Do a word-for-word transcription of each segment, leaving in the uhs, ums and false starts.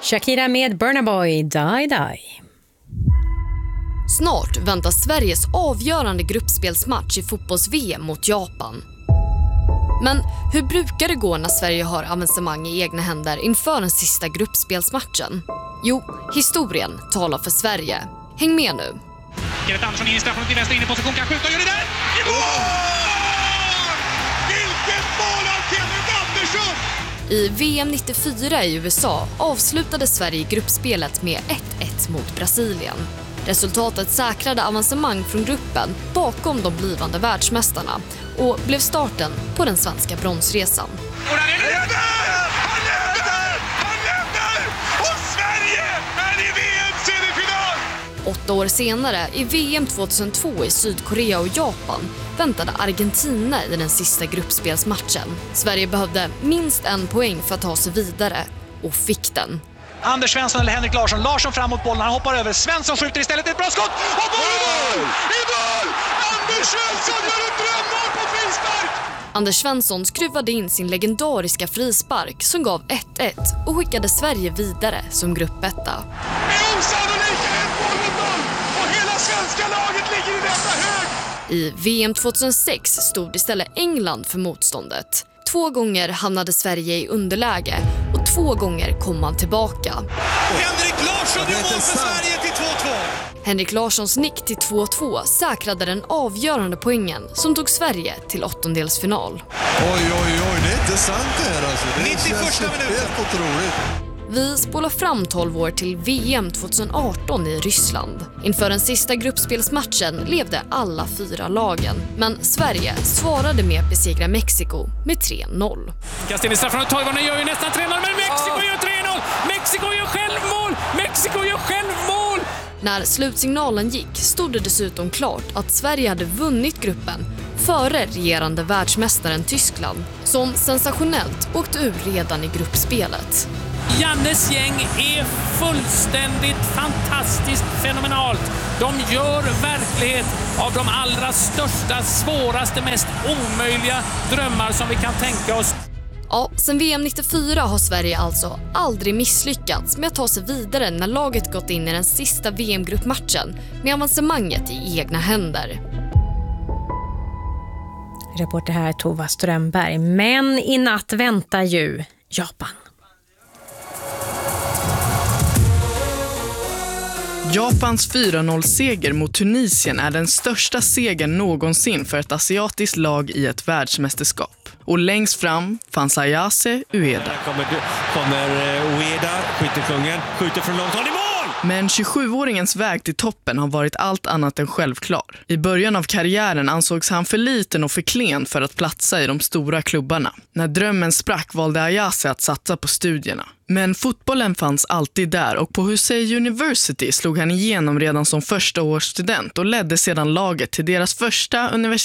Shakira med Burna Boy, Die Die. Snart väntar Sveriges avgörande gruppspelsmatch i fotbolls-V M mot Japan. Men hur brukar det gå när Sverige har avancemang i egna händer inför den sista gruppspelsmatchen? Jo, historien talar för Sverige. Häng med nu. Kenneth Andersson in i straffområdet till vänster, in i position, kan skjuta och gör det där! I mål! Vilket mål av Kenneth Andersson! I V M nittiofyra i U S A avslutade Sverige gruppspelet med ett ett mot Brasilien. Resultatet säkrade avancemang från gruppen bakom de blivande världsmästarna och blev starten på den svenska bronsresan. Och där är det! Han lever! Han lever! Och Sverige är i V M-semifinal! Åtta år senare, i V M tjugohundratvå i Sydkorea och Japan, väntade Argentina i den sista gruppspelsmatchen. Sverige behövde minst en poäng för att ta sig vidare och fick den. Anders Svensson eller Henrik Larsson. Larsson fram mot bollen, han hoppar över. Svensson skjuter istället, ett bra skott! Och bollen i mål! I mål! Anders Svensson gör ett drömmål på frispark! Anders Svensson skruvade in sin legendariska frispark som gav ett ett och skickade Sverige vidare som gruppetta. Det är osannolikt ett mål mot noll! Och hela svenska laget ligger i detta hög! I V M tjugohundrasex stod istället England för motståndet. Två gånger hamnade Sverige i underläge och två gånger kom man tillbaka. Henrik Larsson är mål för Sverige till två två! Henrik Larssons nick till två två säkrade den avgörande poängen som tog Sverige till åttondelsfinal. Oj, oj, oj, det är inte sant det här alltså. Det nittioförsta minuten. Helt otroligt. Vi spolar fram tolv år till V M tjugoarton i Ryssland. Inför den sista gruppspelsmatchen levde alla fyra lagen. Men Sverige svarade med att besegra Mexiko med tre noll. Kastin i straffområdet, Toivonen gör ju nästan tre noll, men Mexiko oh. gör tre noll! Mexiko gör självmål! Mexiko gör självmål! När slutsignalen gick stod det dessutom klart att Sverige hade vunnit gruppen före regerande världsmästaren Tyskland, som sensationellt åkte ur redan i gruppspelet. Jannes gäng är fullständigt fantastiskt fenomenalt. De gör verklighet av de allra största, svåraste, mest omöjliga drömmar som vi kan tänka oss. Ja, sen V M nittiofyra har Sverige alltså aldrig misslyckats med att ta sig vidare när laget gått in i den sista V M-gruppmatchen med avancemanget i egna händer. Reporter här Tova Strömberg. Men i natt väntar ju Japan. Japans fyra noll-seger mot Tunisien är den största segern någonsin för ett asiatiskt lag i ett världsmästerskap. Och längst fram fanns Ayase Ueda. Där kommer, kommer Ueda, skyttekungen, skjuter från långt håll i mål! Men tjugosjuåringens väg till toppen har varit allt annat än självklar. I början av karriären ansågs han för liten och för klen för att platsa i de stora klubbarna. När drömmen sprack valde Ayase att satsa på studierna. Men fotbollen fanns alltid där och på Husei University slog han igenom redan som första års student och ledde sedan laget till deras första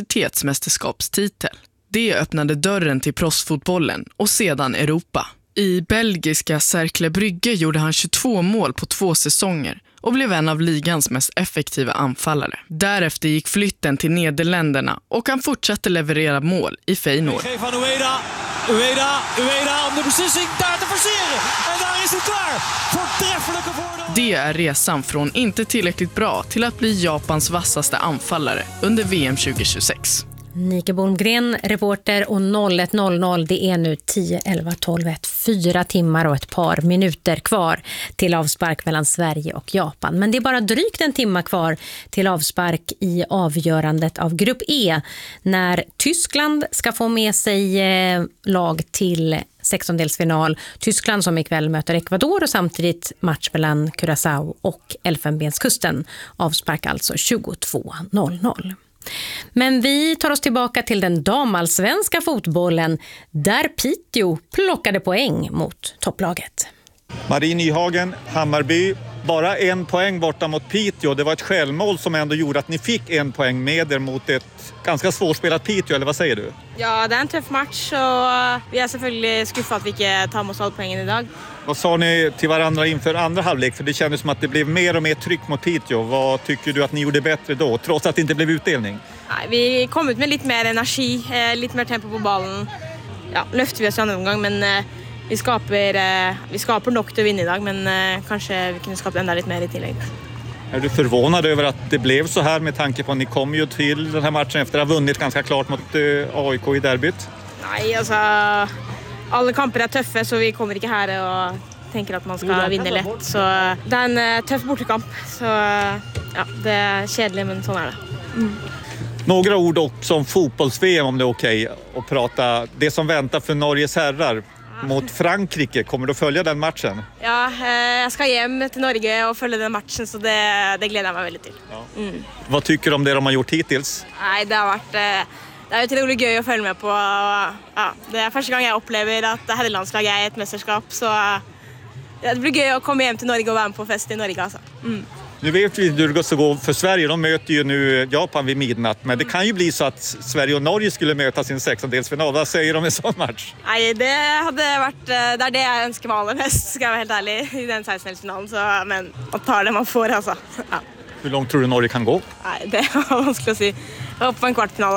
universitetsmästerskapstitel. Det öppnade dörren till proffsfotbollen och sedan Europa. I belgiska Cercle Brygge gjorde han tjugotvå mål på två säsonger och blev en av ligans mest effektiva anfallare. Därefter gick flytten till Nederländerna och han fortsatte leverera mål i Feyenoord. Van Ueda, Ueda, Ueda om de beslissing daar te forceren. En daar is het klaar. Voortreffelijke voordeel. Det är resan från inte tillräckligt bra till att bli Japans vassaste anfallare under V M tjugohundratjugosex. Nike Bolmgren, reporter, och noll ett noll noll, det är nu tio, elva, tolv, ett, fyra timmar och ett par minuter kvar till avspark mellan Sverige och Japan. Men det är bara drygt en timme kvar till avspark i avgörandet av grupp E när Tyskland ska få med sig eh, lag till sextondelsfinal. Tyskland som ikväll möter Ecuador och samtidigt match mellan Curaçao och Elfenbenskusten. Avspark alltså tjugotvå noll noll. Men vi tar oss tillbaka till den damallsvenska fotbollen där Piteå plockade poäng mot topplaget. Marie Nyhagen, Hammarby, bara en poäng borta mot Piteå. Det var ett självmål som ändå gjorde att ni fick en poäng med er mot ett ganska svårspelat Piteå, eller vad säger du? Ja, det är en tuff match och vi är selvfølgelig skuffade att vi inte tar med oss poängen idag. Vad sa ni till varandra inför andra halvlek? För det kändes som att det blev mer och mer tryck mot Piteå. Vad tycker du att ni gjorde bättre då, trots att det inte blev utdelning? Nej, vi kom ut med lite mer energi, lite mer tempo på bollen. Ja, lyfte vi oss en omgång, men vi skaper, eh, vi skaper nok til å vinne i dag, men eh, kanskje vi kunne skape enda litt mer i tillegg. Är du förvånad över att det blev så här med tanke på att ni kom ju till den här matchen efter att ha vunnit ganska klart mot eh, A I K i derbyt? Nei, altså, alle kamper er tøffe, så vi kommer ikke her og tenker at man skal vinne lett. Så det er en eh, tøff bortekamp, så ja, det är kjedelig, men sånn er det. Mm. Några ord också om fotbolls-V M om det är okej att prata. Det som väntar för Norges herrar mot Frankrike, kommer du att följa den matchen? Ja, eh, jag ska hem till Norge och följa den matchen, så det, det gläder jag mig väldigt till. Ja. Mm. Vad tycker du om det de har gjort hittills? Nej, det har varit eh, det är otroligt gøy att följa med på. Ja, det är första gången jag upplever att herrelandslaget är ett mästerskap, så ja, det blir gøy att komma hem till Norge och vara med på fest i Norge alltså. Mm. Nu vet vi hur det ska gå för Sverige. De möter ju nu Japan vid midnatt. Men det kan ju bli så att Sverige och Norge skulle möta sin sextondelsfinal. Vad säger de om en sån match? Nej, det hade varit, det är det jag önskar mig allra mest, ska jag vara helt ärlig, i den sextondelsfinalen. Så, men man tar det man får alltså. Ja. Hur långt tror du Norge kan gå? Nej, det är vanskligt att säga. Jag hoppas på en kvartfinal.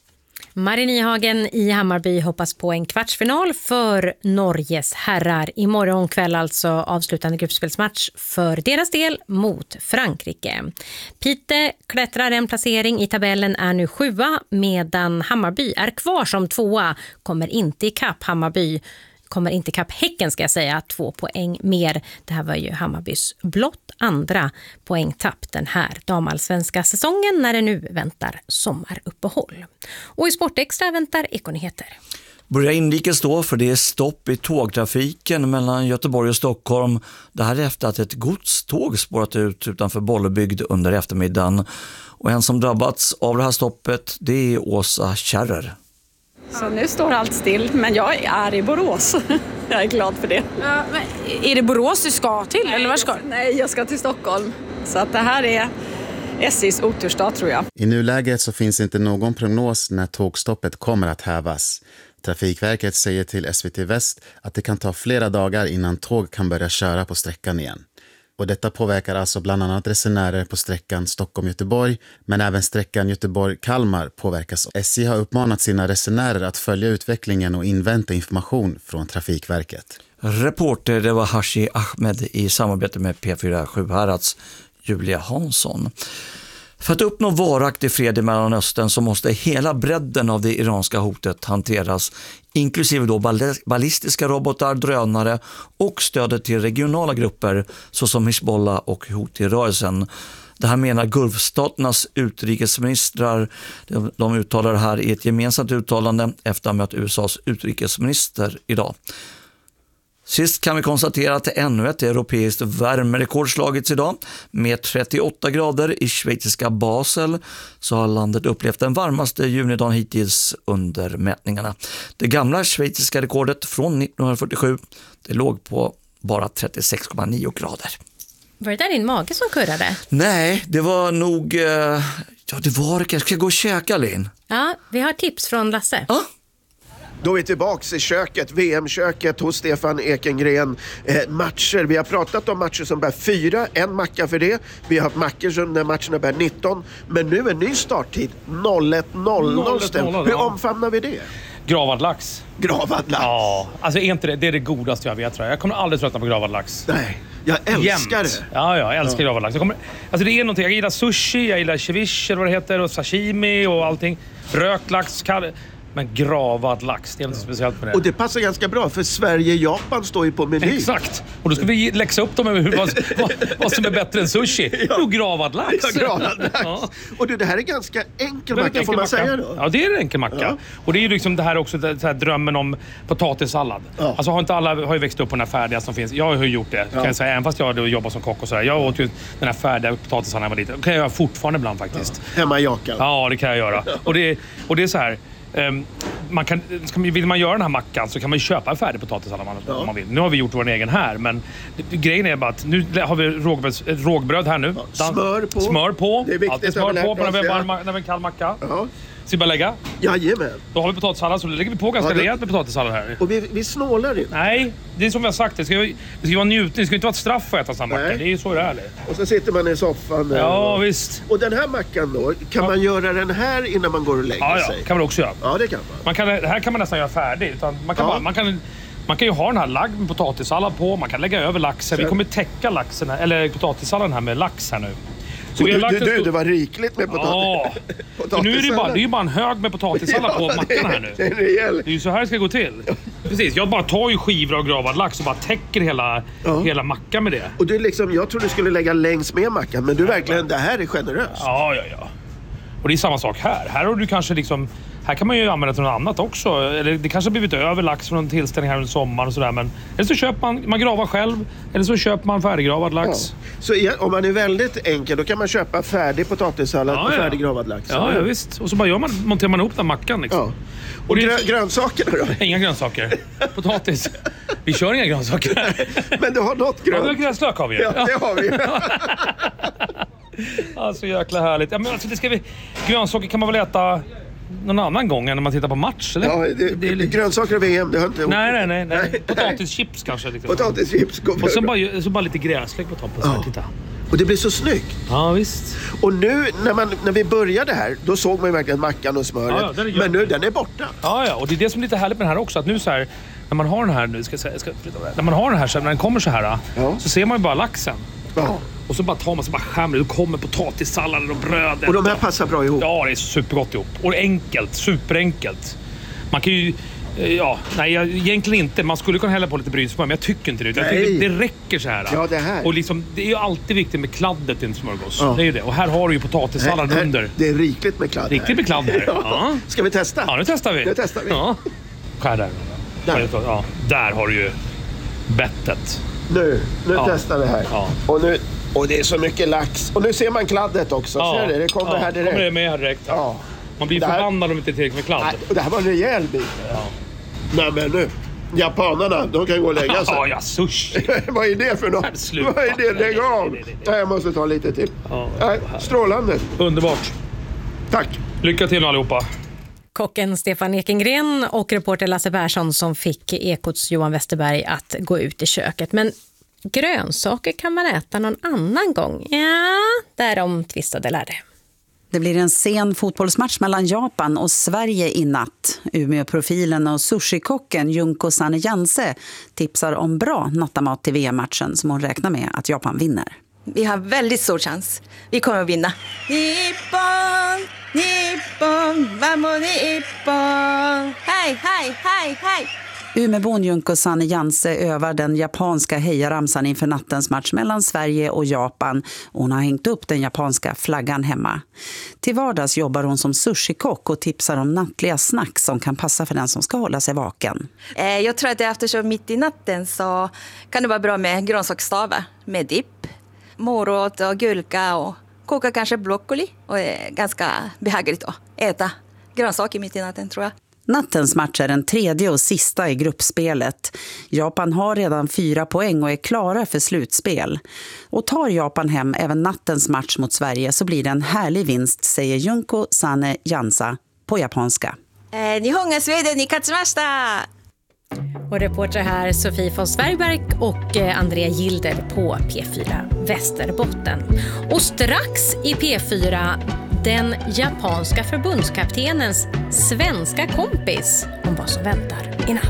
Marie Nyhagen i Hammarby hoppas på en kvartsfinal för Norges herrar. Imorgon kväll alltså avslutande gruppspelsmatch för deras del mot Frankrike. Pite klättrar en placering i tabellen, är nu sjua, medan Hammarby är kvar som tvåa. Kommer inte i kapp Hammarby. Kommer inte kapp Häcken, ska jag säga, två poäng mer. Det här var ju Hammarbys blott andra poängtapp den här damallsvenska säsongen när det nu väntar sommaruppehåll. Och i Sportextra väntar Ekonyheter. Börjar inrikes då, för det är stopp i tågtrafiken mellan Göteborg och Stockholm. Det här är efter att ett godståg spårat ut utanför Bollebygd under eftermiddagen. Och en som drabbats av det här stoppet, det är Åsa Kärrer. Så nu står allt still, men jag är i Borås. Jag är glad för det. Ja, men är det Borås du ska till, nej, eller var ska du? Nej, jag ska till Stockholm. Så att det här är S J:s otursdag, tror jag. I nuläget så finns inte någon prognos när tågstoppet kommer att hävas. Trafikverket säger till S V T Väst att det kan ta flera dagar innan tåg kan börja köra på sträckan igen. Och detta påverkar alltså bland annat resenärer på sträckan Stockholm-Göteborg, men även sträckan Göteborg-Kalmar påverkas. S J har uppmanat sina resenärer att följa utvecklingen och invänta information från Trafikverket. Reporter, det var Hashi Ahmed i samarbete med P fyra Sjuhärads Julia Hansson. För att uppnå varaktig fred i Mellanöstern så måste hela bredden av det iranska hotet hanteras, inklusive då ballistiska robotar, drönare och stödet till regionala grupper såsom Hizbollah och Houthi-rörelsen. Det här menar Gulfstaternas utrikesministrar. De uttalar det här i ett gemensamt uttalande efter att U S A:s utrikesminister idag. Sist kan vi konstatera att ännu ett europeiskt värmerekord slagits idag. Med trettioåtta grader i schweiziska Basel så har landet upplevt den varmaste junidagen hittills under mätningarna. Det gamla schweiziska rekordet från nittonhundrafyrtiosju, det låg på bara trettiosex komma nio grader. Var det där din mage som kurrade? Nej, det var nog... Eh, ja, det var det kanske. Ska jag gå och käka, Linn? Ja, vi har tips från Lasse. Ja. Då är vi tillbaka i köket, V M-köket hos Stefan Ekengren. Eh, matcher, vi har pratat om matcher som bär fyra, en macka för det. Vi har haft mackor som när matcherna bär nitton. Men nu en ny starttid, noll ett noll noll. Hur omfamnar vi det? Gravad lax. Gravad lax? Ja, alltså är inte det, det är det godaste jag vet, tror jag. Jag kommer aldrig tröttna på gravad lax. Nej, jag älskar Jämt. det. Ja, ja, jag älskar Ja. gravad lax. Jag, kommer, alltså det är någonting, jag gillar sushi, jag gillar ceviche eller vad det heter, och sashimi och allting. Rökt lax, kall... Men gravad lax, det är något speciellt med det. Och det passar ganska bra, för Sverige-Japan står ju på menyn. Exakt. Och då ska vi läxa upp dem över hur, vad, vad, vad som är bättre än sushi. Jo, gravad lax. Ja, gravad lax. Ja. Och du, det här är ganska enkel macka, får man macka. säga då? Ja, det är en enkel macka. Ja. Och det är ju liksom det här också, det här drömmen om potatissallad. Ja. Alltså har inte alla har ju växt upp på den här färdiga som finns. Jag har ju gjort det, ja. Kan jag säga, även fast jag hade jobbat som kock och sådär. Jag åt ju den här färdiga potatissalladen när jag var liten. Det kan jag göra fortfarande ibland faktiskt. Ja. Hemma i jakan. Ja, det kan jag göra. Och det, och det är så här... Um, man kan, vill man göra den här mackan så kan man ju köpa en färdig potatissallad om ja. man vill. Nu har vi gjort vår egen här, men det, grejen är bara att nu har vi rågbröd, rågbröd här nu. Ja, smör på. Smör på. Det är viktigt. Alltid smör på när vi har en kall macka. Ja. Ska vi bara lägga? Jajamän. Då har vi potatissallad, så lägger vi på ganska ja, det... rejält med potatissallad här. Och vi, vi snålar inte. Nej, det är som vi har sagt. Det ska, det ska vara njutning. Det ska inte vara ett straff för att äta samma macka. Det är ju så det är. Och så sitter man i soffan. Ja, och... visst. Och den här mackan då, kan ja. man göra den här innan man går och lägger ja, ja. sig? Ja, kan man också göra. Ja, det kan man. man kan, det här kan man nästan göra färdig. Utan man kan, ja. bara, man kan Man kan ju ha den här lagd med potatissallad på. Man kan lägga över laxen. Vi kommer täcka laxen här, eller potatissalladen här med lax här nu. Så du, du, du, det var rikligt med potatis. Ja. Så nu är det, bara, det är ju bara en hög med potatissallad ja, på mackan här nu. Det är, rejäl. Det är ju så här det ska gå till. Precis, jag bara tar ju skivor av gravad lax och bara täcker hela, ja. hela mackan med det. Och du liksom, jag tror du skulle lägga längs med mackan, men du ja, verkligen, men... det här är generöst. Ja, ja, ja. Och det är samma sak här. Här har du kanske liksom... Här kan man ju använda till något annat också. Eller det kanske har blivit över lax från en tillställning här under sommaren och sådär. Men eller så köper man, man gravar själv. Eller så köper man färdiggravad lax. Ja. Så om man är väldigt enkel, då kan man köpa färdig potatissallad ja, och färdiggravad lax. Ja, ja, visst. Och så bara gör man, monterar man ihop den mackan liksom. Ja. Och, och grö- grönsakerna då? Inga grönsaker. Potatis. Vi kör inga grönsaker. Men du har något grönt. Ja, gräslök har vi. Ja, det har vi. Alltså jäkla härligt. Ja, men alltså, det ska vi... Grönsaker kan man väl äta någon annan gång än när man tittar på match, eller? Ja, det, det är lite... grönsaker och V M, det har inte... Nej, nej, nej. nej. Potatischips kanske. Liksom. Potatischips. Och så bara, så bara lite gräslök på toppen. Ja. Titta. Och det blir så snyggt. Ja, visst. Och nu, när, man, när vi började här, då såg man ju verkligen mackan och smöret. Ja, ja, men nu, den är borta. Ja, ja. Och det är det som är lite härligt med den här också. Att nu så här, när man har den här, nu ska jag säga, ska flytta över. När man har den här, så när den kommer så här, ja. så ser man ju bara laxen. Ja. Och så bara tar man så bara skämmer. Då kommer potatissalladen och brödet. Och de här passar bra ihop. Ja, det är supergott ihop. Och enkelt, superenkelt. Man kan ju... Ja, nej, egentligen inte. Man skulle kunna hälla på lite brynsmör, men jag tycker inte det. Jag tycker det räcker så här. Ja, det här. Och liksom, det är ju alltid viktigt med kladdet i en smörgås. Ja. Det är ju det. Och här har du ju potatissallad här, här, under. Det är rikligt med kladd. Riktigt med kladd här. Ja. Ja. Ska vi testa? Ja, nu testar vi. Nu testar vi. Ja. Skär där. Där. Ja, där har du ju bettet. Nu, nu ja. testar vi här. Ja. Och nu... Och det är så mycket lax. Och nu ser man kladdet också. Ja. Ser du? Det kommer ja. här direkt. Kommer det med här direkt. Ja. Man blir det här... förbannad om det inte är tillräckligt med kladd. Nej, och det här var en rejäl bit. Ja. Nej men nu. Japanerna, de kan gå och lägga sig. Ja, ja, sushi. Vad är det för något? Sluta. Vad är det? Lägg av. Nej, nej, nej. Jag måste ta lite till. Ja, nej, strålande. Underbart. Tack. Lycka till allihopa. Kocken Stefan Ekengren och reporter Lasse Persson som fick Ekots Johan Westerberg att gå ut i köket. Men grönsaker kan man äta någon annan gång. Ja, därom tvistade lärde. Det blir en sen fotbollsmatch mellan Japan och Sverige i natt. Umeå-profilen och sushikocken Junko Sanne Janse tipsar om bra nattamat till V M-matchen som hon räknar med att Japan vinner. Vi har väldigt stor chans. Vi kommer att vinna. Nippon, Nippon, vamos Nippon. Hej, hej, hej, hej. Umeåbon Junko Sanne Janse övar den japanska hejaramsan inför nattens match mellan Sverige och Japan. Hon har hängt upp den japanska flaggan hemma. Till vardags jobbar hon som sushikock och tipsar om nattliga snacks som kan passa för den som ska hålla sig vaken. Eh, jag tror att eftersom mitt i natten så kan det vara bra med grönsaksstavar med dipp, morot och gurka och koka kanske broccoli. Och det är ganska behagligt att äta grönsaker mitt i natten tror jag. Nattens match är den tredje och sista i gruppspelet. Japan har redan fyra poäng och är klara för slutspel. Och tar Japan hem även nattens match mot Sverige så blir det en härlig vinst, säger Junko Sanne Jansa på japanska. Eh, Nihon ga Sweden ni katsumashita! Och reporter här Sofie von Sverberg och Andrea Gilder på P fyra Västerbotten. Och strax i P fyra den japanska förbundskaptenens svenska kompis om vad som väntar i natt.